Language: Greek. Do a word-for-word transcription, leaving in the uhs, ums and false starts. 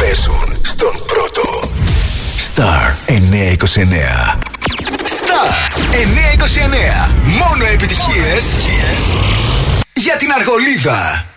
παίζουν στον πρώτο. Star εννιακόσια είκοσι εννέα. Star εννιακόσια είκοσι εννέα. Μόνο επιτυχίες για την Αργολίδα.